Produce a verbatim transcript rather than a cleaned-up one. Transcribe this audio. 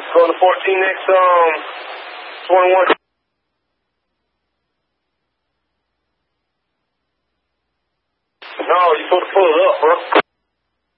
Going to fourteen next, um, twenty-one. No, you're supposed to pull it up, bro.